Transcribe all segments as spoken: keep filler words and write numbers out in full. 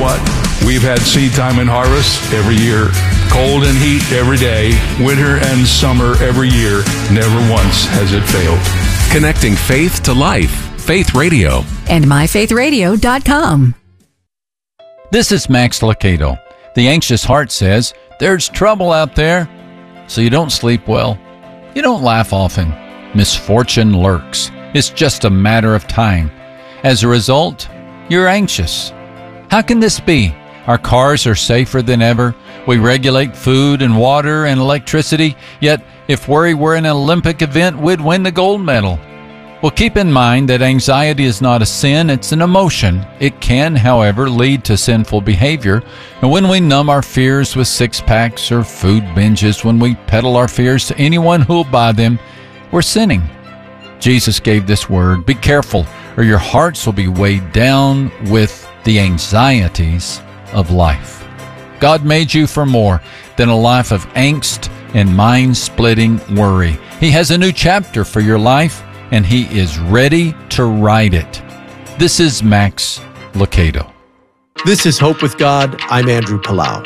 what? We've had seed time and harvest every year, cold and heat every day, winter and summer every year. Never once has it failed. Connecting faith to life. Faith Radio. And my faith radio dot com. This is Max Lucado. The anxious heart says, there's trouble out there, so you don't sleep well. You don't laugh often. Misfortune lurks. It's just a matter of time. As a result, you're anxious. How can this be? Our cars are safer than ever. We regulate food and water and electricity, yet if worry were an Olympic event, we'd win the gold medal. Well, keep in mind that anxiety is not a sin, it's an emotion. It can, however, lead to sinful behavior. And when we numb our fears with six-packs or food binges, when we peddle our fears to anyone who will buy them, we're sinning. Jesus gave this word, be careful, or your hearts will be weighed down with the anxieties of life. God made you for more than a life of angst and mind-splitting worry. He has a new chapter for your life, and He is ready to write it. This is Max Lucado. This is Hope with God. I'm Andrew Palau.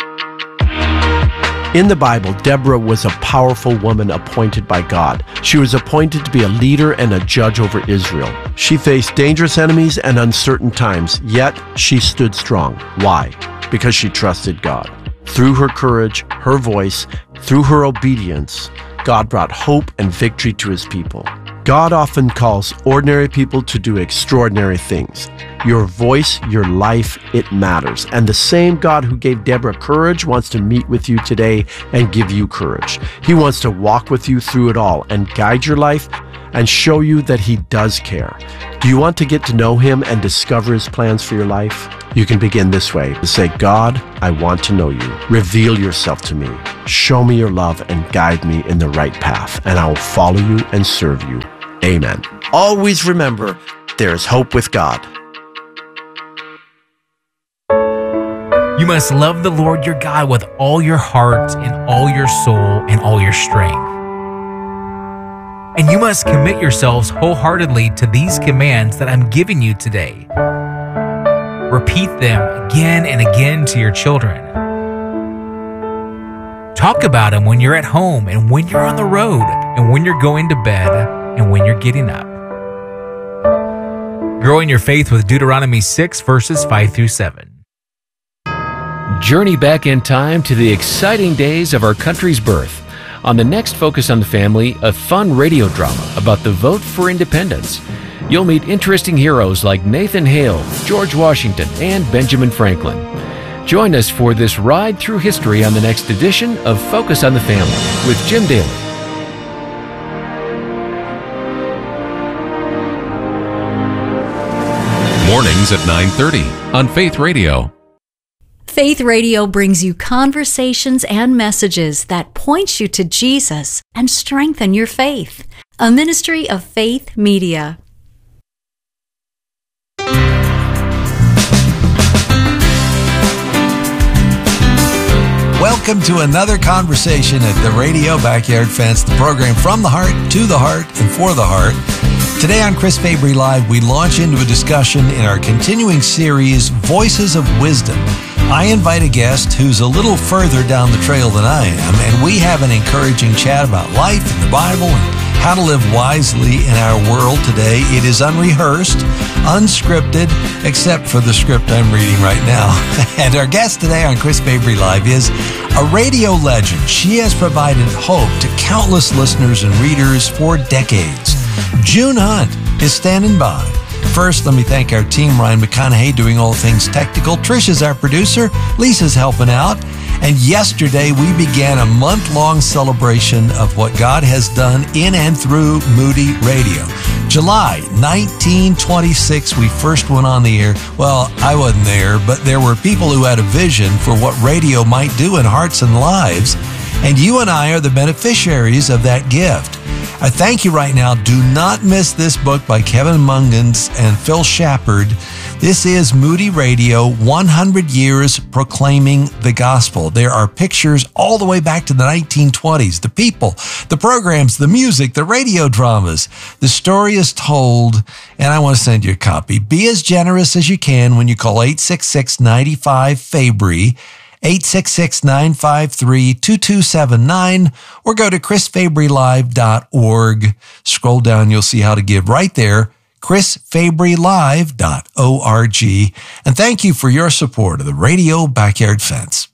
In the Bible, Deborah was a powerful woman appointed by God. She was appointed to be a leader and a judge over Israel. She faced dangerous enemies and uncertain times, yet she stood strong. Why? Because she trusted God. Through her courage, her voice, through her obedience, God brought hope and victory to His people. God often calls ordinary people to do extraordinary things. Your voice, your life, it matters. And the same God who gave Deborah courage wants to meet with you today and give you courage. He wants to walk with you through it all and guide your life and show you that He does care. Do you want to get to know Him and discover His plans for your life? You can begin this way. Say, God, I want to know You. Reveal Yourself to me. Show me Your love and guide me in the right path, and I will follow You and serve You. Amen. Always remember, there is hope with God. You must love the Lord your God with all your heart and all your soul and all your strength. And you must commit yourselves wholeheartedly to these commands that I'm giving you today. Repeat them again and again to your children. Talk about them when you're at home and when you're on the road and when you're going to bed and when you're getting up. Grow in your faith with Deuteronomy six, verses five through seven. Journey back in time to the exciting days of our country's birth. On the next Focus on the Family, a fun radio drama about the vote for independence. You'll meet interesting heroes like Nathan Hale, George Washington, and Benjamin Franklin. Join us for this ride through history on the next edition of Focus on the Family with Jim Daly. Mornings at nine thirty on Faith Radio. Faith Radio brings you conversations and messages that point you to Jesus and strengthen your faith. A ministry of Faith Media. Welcome to another conversation at the Radio Backyard Fence, the program from the heart, to the heart, and for the heart. Today on Chris Fabry Live, we launch into a discussion in our continuing series, Voices of Wisdom. I invite a guest who's a little further down the trail than I am, and we have an encouraging chat about life and the Bible and how to live wisely in our world today. It is unrehearsed, unscripted, except for the script I'm reading right now. And our guest today on Chris Fabry Live is a radio legend. She has provided hope to countless listeners and readers for decades. June Hunt is standing by. First, let me thank our team, Ryan McConaughey, doing all things technical. Trisha's our producer. Lisa's helping out. And yesterday, we began a month-long celebration of what God has done in and through Moody Radio. July nineteen twenty-six, we first went on the air. Well, I wasn't there, but there were people who had a vision for what radio might do in hearts and lives. And you and I are the beneficiaries of that gift. I thank you right now. Do not miss this book by Kevin Mungans and Phil Shepard. This is Moody Radio, one hundred years Proclaiming the Gospel. There are pictures all the way back to the nineteen twenties. The people, the programs, the music, the radio dramas. The story is told, and I want to send you a copy. Be as generous as you can when you call eight six six, nine five, F A B R I, eight six six, nine five three, two two seven nine, or go to chris fabry live dot org. Scroll down, you'll see how to give right there. chris fabry live dot org. And thank you for your support of the Radio Backyard Fence.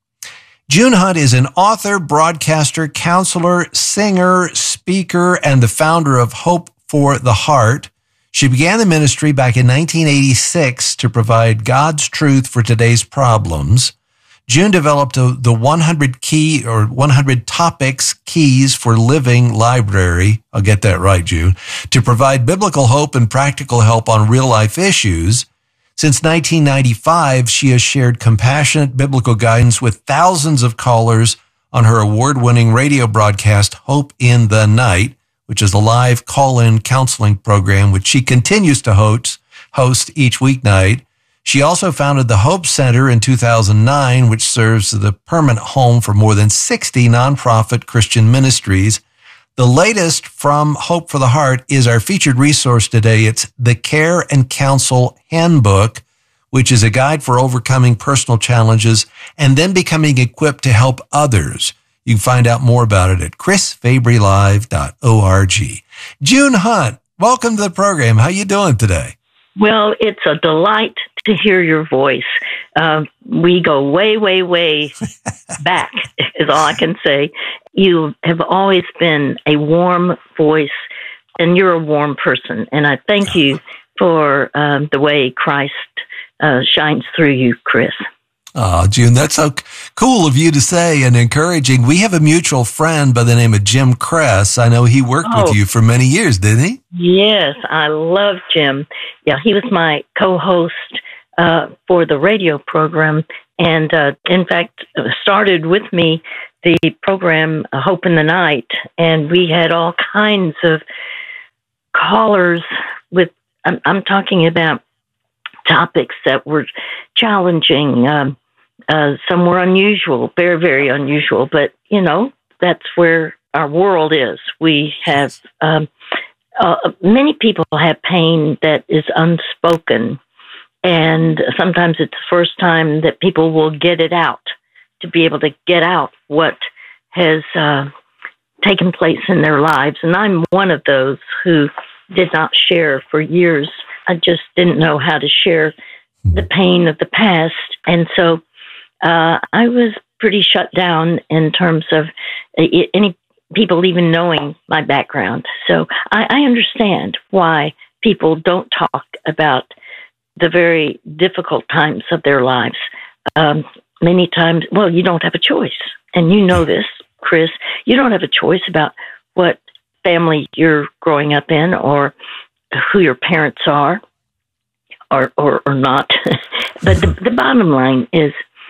June Hunt is an author, broadcaster, counselor, singer, speaker, and the founder of Hope for the Heart. She began the ministry back in nineteen eighty-six to provide God's truth for today's problems. June developed a, the one hundred key or one hundred topics keys for living library. I'll get that right, June, to provide biblical hope and practical help on real life issues. Since nineteen ninety-five, she has shared compassionate biblical guidance with thousands of callers on her award-winning radio broadcast, Hope in the Night, which is a live call-in counseling program, which she continues to host, host each weeknight. She also founded the Hope Center in two thousand nine, which serves as the permanent home for more than sixty nonprofit Christian ministries. The latest from Hope for the Heart is our featured resource today. It's the Care and Counsel Handbook, which is a guide for overcoming personal challenges and then becoming equipped to help others. You can find out more about it at chris fabry live dot org. June Hunt, welcome to the program. How you doing today? Well, it's a delight to hear your voice. Uh, we go way, way, way back, is all I can say. You have always been a warm voice, and you're a warm person. And I thank you for um, the way Christ uh, shines through you, Chris. Oh, June, that's so cool of you to say and encouraging. We have a mutual friend by the name of Jim Kress. I know he worked oh, with you for many years, didn't he? Yes, I love Jim. Yeah, he was my co-host uh, for the radio program, and uh, in fact, started with me the program uh, Hope in the Night, and we had all kinds of callers with, I'm, I'm talking about topics that were challenging, um, uh, some were unusual, very, very unusual, but, you know, that's where our world is. We have, um, uh, many people have pain that is unspoken, and sometimes it's the first time that people will get it out, to be able to get out what has uh, taken place in their lives. And I'm one of those who did not share for years. I just didn't know how to share the pain of the past. And so uh, I was pretty shut down in terms of any people even knowing my background. So I, I understand why people don't talk about the very difficult times of their lives. Um, many times, well, you don't have a choice. And you know this, Chris, you don't have a choice about what family you're growing up in or who your parents are or, or, or not. But the, the bottom line is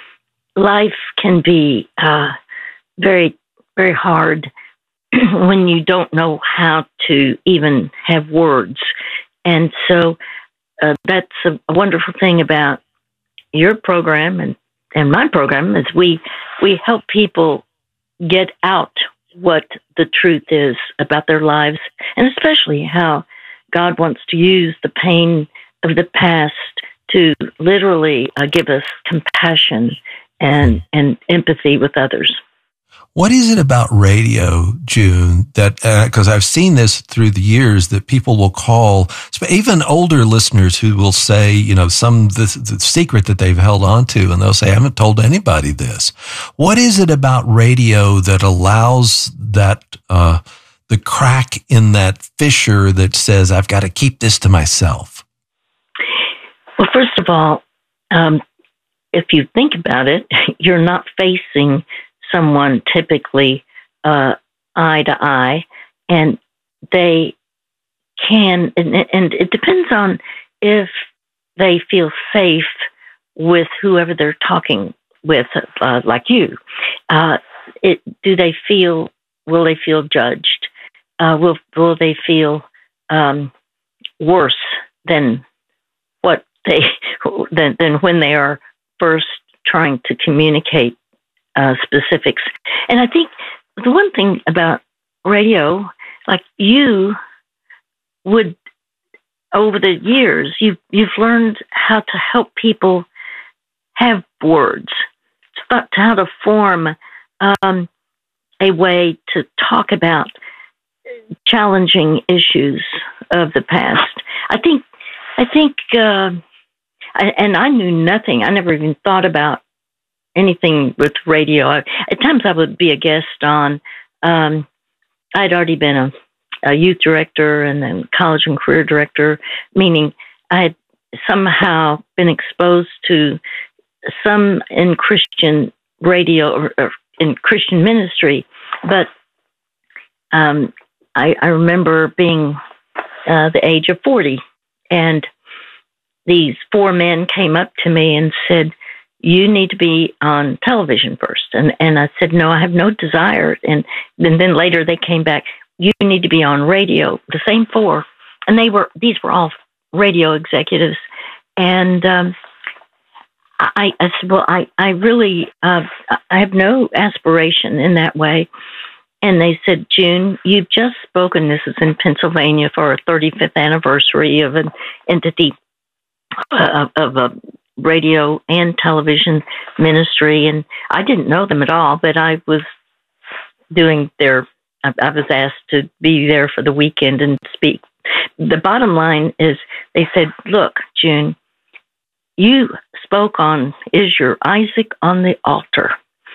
life can be uh, very, very hard when you don't know how to even have words. And so uh, that's a, a wonderful thing about your program and, and my program is we, we help people get out what the truth is about their lives, and especially how God wants to use the pain of the past to literally uh, give us compassion and, and empathy with others. What is it about radio, June, that, because uh, I've seen this through the years, that people will call, even older listeners who will say, you know, some this, the secret that they've held on to, and they'll say, I haven't told anybody this. What is it about radio that allows that, uh, the crack in that fissure that says, I've got to keep this to myself? Well, first of all, um, if you think about it, you're not facing someone typically uh, eye to eye, and they can, and, and it depends on if they feel safe with whoever they're talking with, uh, like you. Uh, it, do they feel, will they feel judged? uh, will will they feel um, worse than what they than, than when they are first trying to communicate uh, specifics. And I think the one thing about radio, like you would, over the years, you've, you've learned how to help people have words, to how to form um, a way to talk about challenging issues of the past. I think, I think, uh, I, and I knew nothing. I never even thought about anything with radio. I, at times I would be a guest on, um, I'd already been a, a youth director and then college and career director, meaning I had somehow been exposed to some in Christian radio or, or in Christian ministry. But um, I, I remember being uh, the age of forty, and these four men came up to me and said, "You need to be on television first." And and I said, "No, I have no desire." And then, then later they came back, "You need to be on radio." The same four. And they were, these were all radio executives. And um, I, I said, well, I, I really, uh, I have no aspiration in that way. And they said, "June, you've just spoken, this is in Pennsylvania, for a thirty-fifth anniversary of an entity uh, of a radio and television ministry." And I didn't know them at all, but I was doing their, I, I was asked to be there for the weekend and speak. The bottom line is, they said, "Look, June, you spoke on, is your Isaac on the altar?"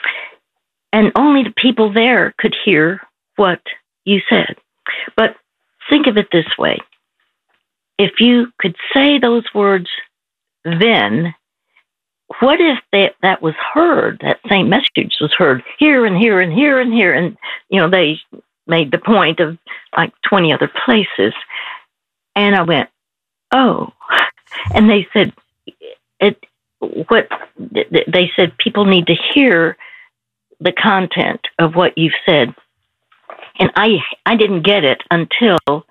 And only the people there could hear what you said. But think of it this way. If you could say those words then, what if that, that was heard, that same message was heard here and here and here and here? And, you know, they made the point of like twenty other places. And I went, oh. And they said, it, what, they said people need to hear the content of what you've said. And I I didn't get it until